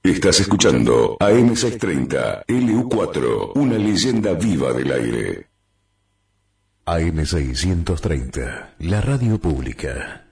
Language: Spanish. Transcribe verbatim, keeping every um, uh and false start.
Estás escuchando A M seiscientos treinta, L U cuatro, una leyenda viva del aire. A M seiscientos treinta, la radio pública.